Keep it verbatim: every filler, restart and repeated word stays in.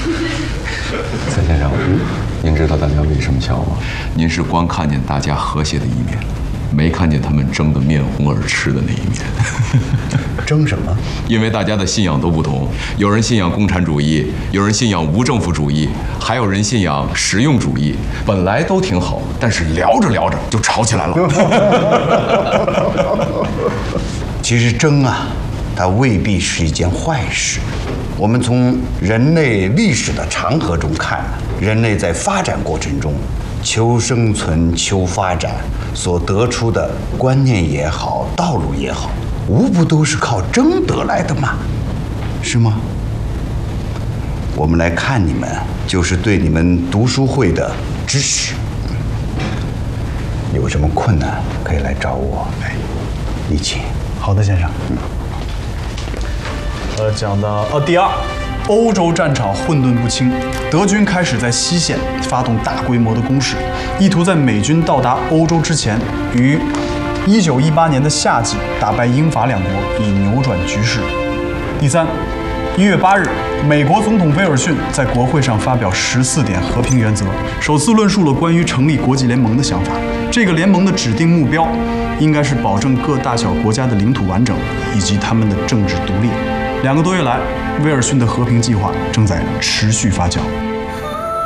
蔡先生，您知道大家为什么笑吗？您是光看见大家和谐的一面，没看见他们争得面红耳赤的那一面。 争什么？ 因为大家的信仰都不同，有人信仰共产主义，有人信仰无政府主义，还有人信仰实用主义。本来都挺好，但是聊着聊着就吵起来了。 其实争啊，它未必是一件坏事。我们从人类历史的长河中看，人类在发展过程中，求生存、求发展所得出的观念也好，道路也好，无不都是靠争得来的嘛，是吗？我们来看你们，就是对你们读书会的支持。有什么困难可以来找我。哎，你请。 好的，先生。嗯。呃，讲到呃第二，欧洲战场混沌不清，德军开始在西线发动大规模的攻势，意图在美军到达欧洲之前，于一九一八年的夏季打败英法两国，以扭转局势。第三，一月八日，美国总统威尔逊在国会上发表十四点和平原则，首次论述了关于成立国际联盟的想法。这个联盟的指定目标，应该是保证各大小国家的领土完整以及他们的政治独立。两个多月来，威尔逊的和平计划正在持续发酵。